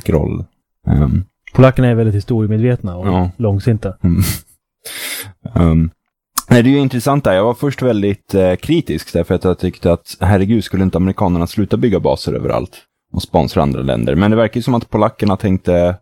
politisk roll. Polackerna är väldigt historiemedvetna och långsinta. Nej, det är ju intressant där. Jag var först väldigt kritisk därför att jag tyckte att herregud, skulle inte amerikanerna sluta bygga baser överallt och sponsra andra länder. Men det verkar ju som att polackerna tänkte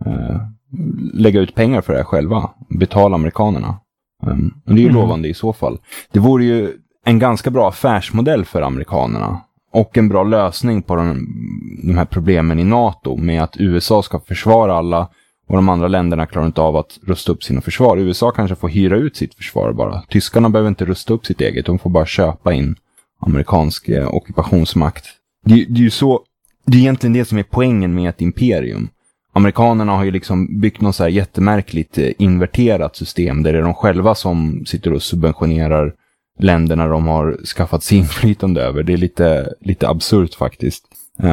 lägga ut pengar för det här själva. Betala amerikanerna. Och det är ju lovande i så fall. Det vore ju en ganska bra affärsmodell för amerikanerna. Och en bra lösning på de här problemen i NATO med att USA ska försvara alla och de andra länderna klarar inte av att rusta upp sina försvar. USA kanske får hyra ut sitt försvar bara. Tyskarna behöver inte rusta upp sitt eget. De får bara köpa in amerikansk ockupationsmakt. Det är ju så, det är egentligen det som är poängen med ett imperium. Amerikanerna har ju liksom byggt något så här jättemärkligt inverterat system där det är de själva som sitter och subventionerar länderna de har skaffat sig inflytande över. Det är lite absurt faktiskt.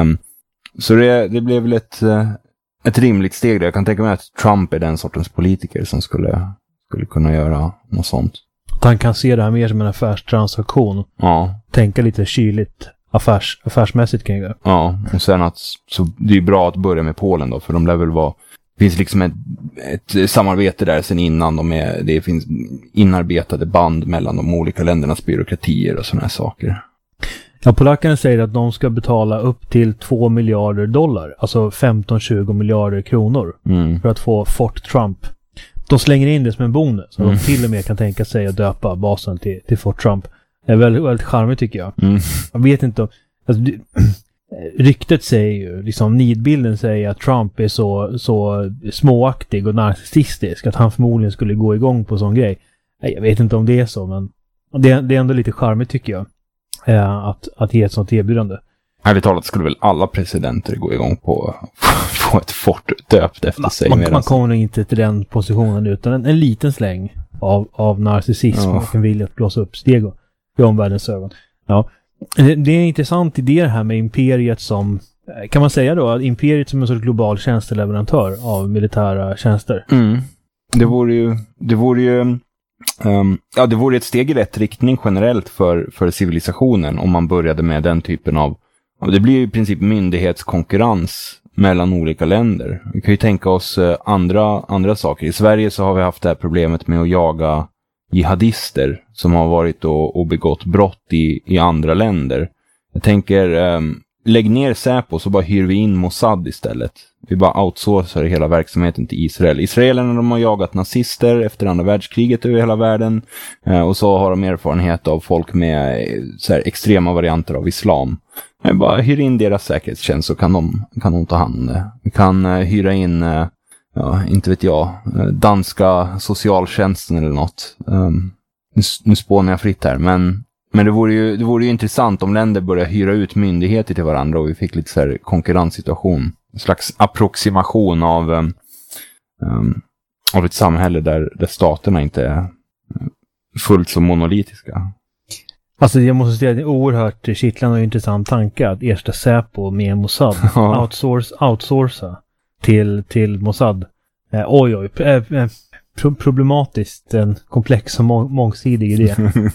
Så det blev väl ett rimligt steg där. Jag kan tänka mig att Trump är den sortens politiker som skulle kunna göra något sånt. Att han kan se det här mer som en affärstransaktion. Ja. Tänka lite kyligt affärsmässigt kring det. Ja, och sen så det är bra att börja med Polen då, för de lär väl vara, det finns liksom ett samarbete där sen innan det finns inarbetade band mellan de olika ländernas byråkratier och såna här saker. Ja, polackerna säger att de ska betala upp till $2 miljarder, alltså 15-20 miljarder kronor för att få Fort Trump. De slänger in det som en bonus, så de till och med kan tänka sig att döpa basen till Fort Trump. Det är väldigt, väldigt charmigt tycker jag. Jag vet inte om... Alltså, ryktet säger ju, liksom nidbilden säger att Trump är så småaktig och narcissistisk att han förmodligen skulle gå igång på sån grej. Jag vet inte om det är så, men det är ändå lite charmigt tycker jag. Att ge ett sånt erbjudande. Ärligt talat skulle väl alla presidenter gå igång på ett fort döpt efter sig. Man kommer nog inte till den positionen utan en liten släng av narcissism och en vilja att blåsa upp steg i omvärldens ögon. Ja. Det är en intressant idé här med imperiet som, kan man säga då, att imperiet som en sorts global tjänsteleverantör av militära tjänster. Det vore ett steg i rätt riktning generellt för civilisationen om man började med den typen av, det blir ju i princip myndighetskonkurrens mellan olika länder. Vi kan ju tänka oss andra saker. I Sverige så har vi haft det här problemet med att jaga jihadister som har varit och begått brott i andra länder. Jag tänker, lägg ner Säpo så bara hyr vi in Mossad istället. Vi bara outsourcar hela verksamheten till Israel. Israelerna, de har jagat nazister efter andra världskriget över hela världen. Och så har de erfarenhet av folk med så här extrema varianter av islam. Vi bara hyr in deras säkerhetstjänst så kan de ta hand om det. Vi kan hyra in, inte vet jag, danska socialtjänsten eller något. Nu spånar jag fritt här, men det vore ju intressant om länder började hyra ut myndigheter till varandra och vi fick lite så här konkurrenssituation. En slags approximation av ett samhälle där staterna inte är fullt så monolitiska. Alltså jag måste säga att det är oerhört kittlande och intressant tanke att ersätta Säpo med Mossad. Outsourca till Mossad. Problematiskt, en komplex och mångsidig idé.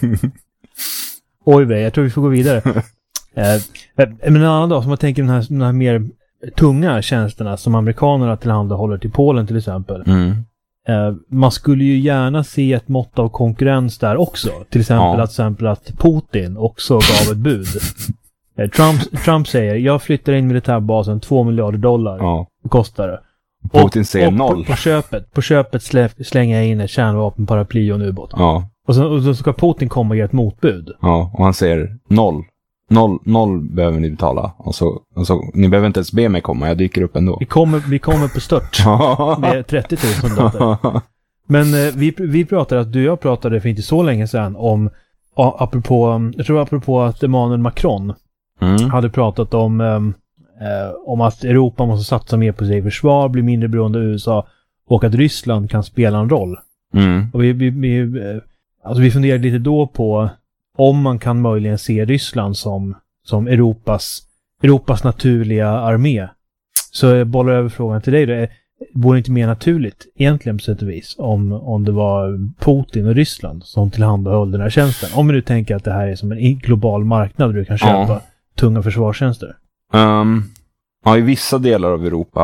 Jag tror vi får gå vidare. Men en annan dag som man tänker de här mer tunga tjänsterna som amerikanerna tillhandahåller till Polen till exempel. Man skulle ju gärna se ett mått av konkurrens där också. Till exempel att Putin också gav ett bud. Trump säger, jag flyttar in militärbasen $2 miljarder. Kostar det. Putin säger noll. På köpet slänger jag in ett kärnvapenparaply och en ubåt. Och så ska Putin komma och ge ett motbud. Ja, och han säger noll behöver ni betala. Och så ni behöver inte ens be mig komma, jag dyker upp ändå. Vi kommer på stört. Det är 30 000 soldater. Men vi pratade, att du och jag pratade för inte så länge sedan om, apropå att Emmanuel Macron hade pratat om att Europa måste satsa mer på sig försvar, bli mindre beroende av USA och att Ryssland kan spela en roll. Och vi funderade lite då på om man kan möjligen se Ryssland som Europas naturliga armé. Så jag bollar över frågan till dig då. Vore inte mer naturligt egentligen på sätt och vis om det var Putin och Ryssland som tillhandahöll den här tjänsten? Om vi nu tänker att det här är som en global marknad där du kan köpa tunga försvarstjänster. I vissa delar av Europa